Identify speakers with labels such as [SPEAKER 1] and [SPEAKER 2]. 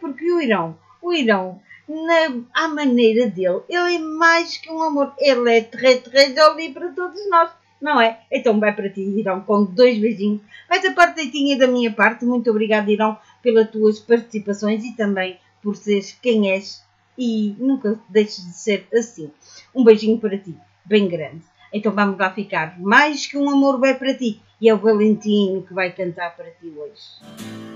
[SPEAKER 1] porque o Irão, à maneira dele, ele é mais que um amor. Ele é terra para todos nós, não é? Então vai para ti, Irão, com 2 beijinhos. Vai-te a parteitinha da minha parte. Muito obrigada, Irão, pelas tuas participações e também por seres quem és e nunca deixes de ser assim. Um beijinho para ti, bem grande. Então vamos lá ficar. Mais que um amor vai para ti. E é o Valentino que vai cantar para ti hoje.